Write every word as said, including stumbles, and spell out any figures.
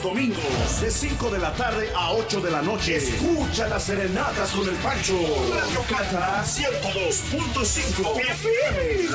los domingos, de cinco de la tarde a ocho de la noche. Escucha las serenatas con el Pancho. Radio Cata ciento dos punto cinco F M.